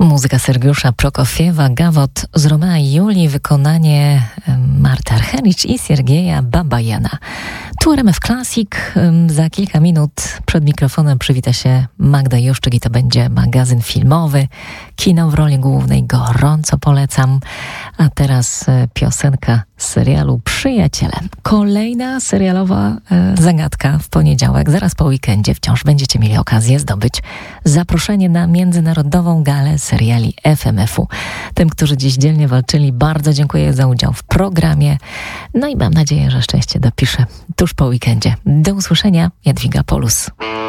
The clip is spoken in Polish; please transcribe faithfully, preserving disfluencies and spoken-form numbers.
Muzyka Sergiusza Prokofiewa, Gawot z Romea i Julii, wykonanie Marty Archericz i Siergieja Babajana. Tu R M F Classic. Za kilka minut przed mikrofonem przywita się Magda Juszczyk i to będzie magazyn filmowy. Kino w roli głównej gorąco polecam. A teraz piosenka z serialu Przyjaciele. Kolejna serialowa e, zagadka w poniedziałek, zaraz po weekendzie. Wciąż będziecie mieli okazję zdobyć zaproszenie na międzynarodową galę seriali F M F u. Tym, którzy dziś dzielnie walczyli, bardzo dziękuję za udział w programie. No i mam nadzieję, że szczęście dopisze tuż po weekendzie. Do usłyszenia, Jadwiga Polus.